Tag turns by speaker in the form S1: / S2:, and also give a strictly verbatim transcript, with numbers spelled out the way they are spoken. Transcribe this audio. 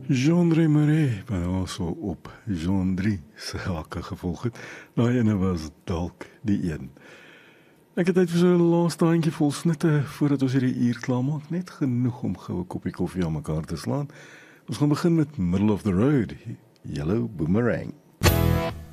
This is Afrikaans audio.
S1: Jean-André Marais, by ons so op Jean-André se hake gevolg het. Daai ene was dalk die een. Ek het uit vir so 'n laaste handjie vol snitte voordat ons hierdie uur klaar maak, net genoeg om gou 'n koppie koffie aan mekaar te slaan. Ons gaan begin met Middle of the Road, Yellow Boomerang.